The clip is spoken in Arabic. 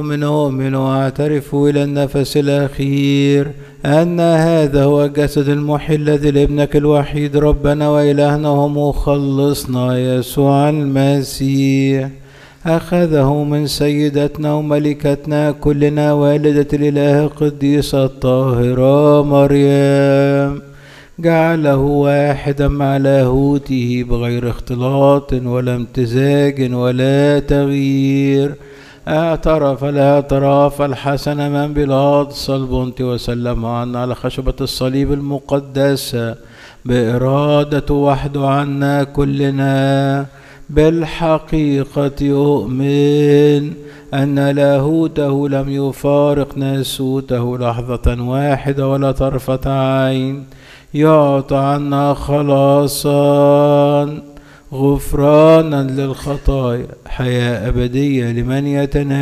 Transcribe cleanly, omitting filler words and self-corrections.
نؤمن واعترف إلى النفس الأخير أن هذا هو الجسد المحيي الذي لابنك الوحيد ربنا وإلهنا ومخلصنا يسوع المسيح أخذه من سيدتنا وملكتنا كلنا والدة الإله القديسة الطاهرة مريم، جعله واحدا مع لاهوته بغير اختلاط ولا امتزاج ولا تغيير، اعترف الاعتراف الحسن من بيلاطس البنطي وسلم عنا على خشبة الصليب المقدسة بإرادة وحده عنا كلنا. بالحقيقة يؤمن أن لاهوته لم يفارق ناسوته لحظة واحدة ولا طرفة عين، يعطى عنا خلاصا غفرانا للخطايا حياة أبدية لمن يتناول